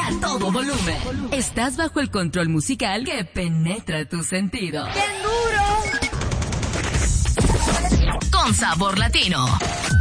a todo volumen. Estás bajo el control musical que penetra tu sentido. ¡Bien duro! Con sabor latino.